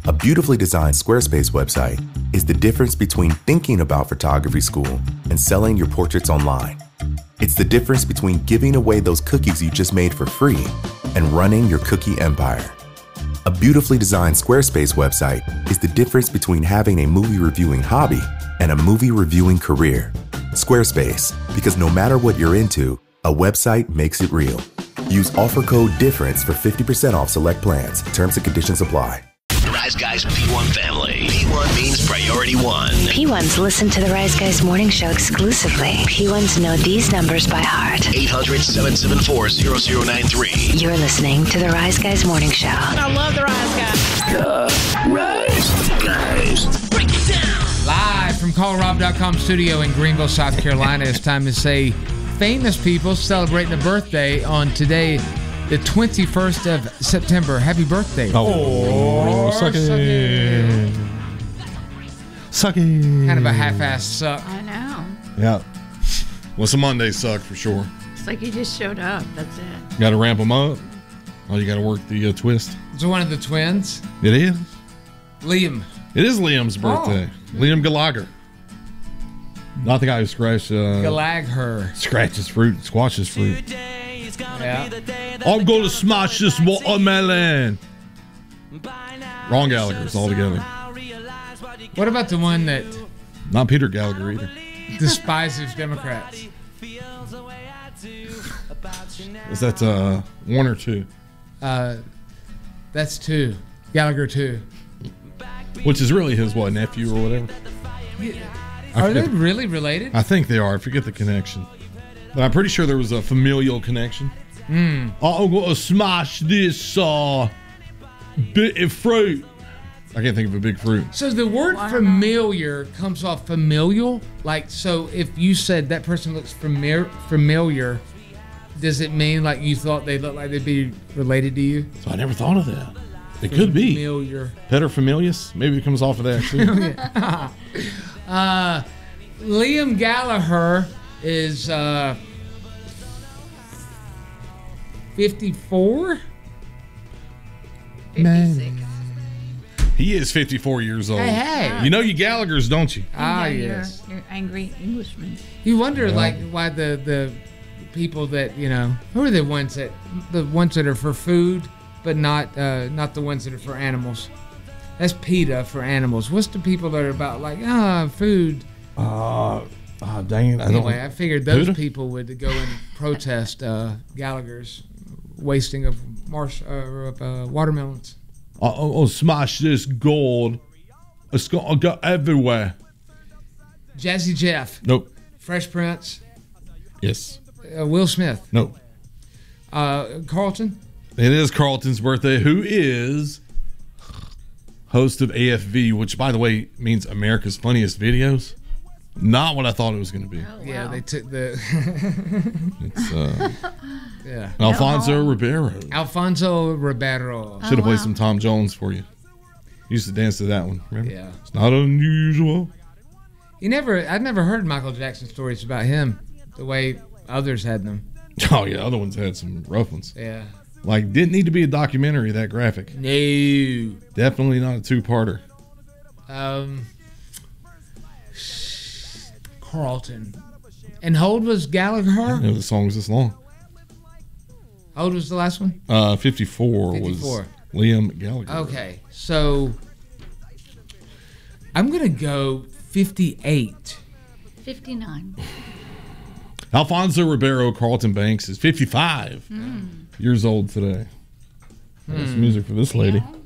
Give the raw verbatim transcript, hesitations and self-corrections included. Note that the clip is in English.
A beautifully designed Squarespace website is the difference between thinking about photography school and selling your portraits online. It's the difference between giving away those cookies you just made for free and running your cookie empire. A beautifully designed Squarespace website is the difference between having a movie reviewing hobby and a movie reviewing career. Squarespace, because no matter what you're into, a website makes it real. Use offer code DIFFERENCE for fifty percent off select plans. Terms and conditions apply. Rise Guys P one family. P one means priority one. P ones listen to the Rise Guys morning show exclusively. P ones know these numbers by heart. eight hundred, seven seven four, zero zero nine three. You're listening to the Rise Guys morning show. I love the Rise Guys. The Rise Guys. Break it down. Live from Call Rob dot com studio in Greenville, South Carolina. It's time to say famous people celebrating a birthday on today, the twenty-first of September. Happy birthday. Oh, suck it. Suck it. Kind of a half-assed suck. I know. Yeah. Well, some Mondays suck for sure. It's like you just showed up. That's it. Got to ramp them up. Oh, you got to work the uh, twist. It's one of the twins. It is. Liam. It is Liam's birthday. Oh. Liam Gallagher. Not the guy who scratched. Uh, Gallagher. Scratches fruit, squashes fruit. Yeah. I'm going to smash this watermelon. Wrong Gallagher's altogether. What about the one that Not Peter Gallagher either. despises Democrats? Is that uh, one or two? Uh, that's two. Gallagher two. Which is really his, what, nephew or whatever? Are they really related? I think they are. I forget the connection. But I'm pretty sure there was a familial connection. Mm. I'm going to smash this uh, bit of fruit. I can't think of a big fruit. So the word familiar comes off familial? Like, so if you said that person looks familiar, familiar, does it mean like you thought they looked like they'd be related to you? So I never thought of that. It could be. Familiar. Paterfamilias? Maybe it comes off of that too. uh, Liam Gallagher is uh, fifty-four? fifty-six. He is fifty-four years old. Hey, hey. You know you Gallaghers, don't you? Ah, Yeah, you're- yes. You're angry Englishmen. You wonder, Yeah. like, why the, the people that, you know, who are the ones that, the ones that are for food, but not uh, not the ones that are for animals. That's PETA for animals. What's the people that are about, like, ah, food? Uh, oh, dang it. I Anyway, don't I figured those PETA? people would go and protest uh, Gallagher's wasting of marsh uh, of, uh, watermelons. I'll, I'll smash this gold. It's going to go everywhere. Jazzy Jeff. Nope. Fresh Prince. Yes. Uh, Will Smith. Nope. Uh, Carlton. It is Carlton's birthday, who is host of A F V, which, by the way, means America's Funniest Videos. Not what I thought it was going to be. Oh, Yeah, wow. they took the. It's uh, yeah. Alfonso Ribeiro. Alfonso Ribeiro. Should have Oh, played wow. some Tom Jones for you. Used to dance to that one. Remember? Yeah. It's not unusual. You never. I'd never heard Michael Jackson stories about him the way others had them. Oh, yeah. Other ones had some rough ones. Yeah. Like, didn't need to be a documentary that graphic. No. Definitely not a two-parter. Um. Carlton. And how old was Gallagher? You know, the song was this long. How old was the last one? Uh, fifty-four, fifty-four. was Liam Gallagher. Okay, so I'm gonna go fifty-eight. fifty-nine. Alfonso Ribeiro Carlton Banks is fifty-five Mm. years old today. That's music for this lady. Yeah.